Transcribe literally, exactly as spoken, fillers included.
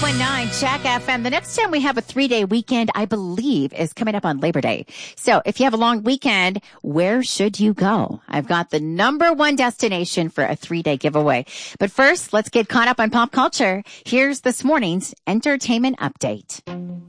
one nine Jack F M. The next time we have a three-day weekend, I believe, is coming up on Labor Day. So if you have a long weekend, where should you go? I've got the number one destination for a three-day giveaway. But first, let's get caught up on pop culture. Here's this morning's entertainment update.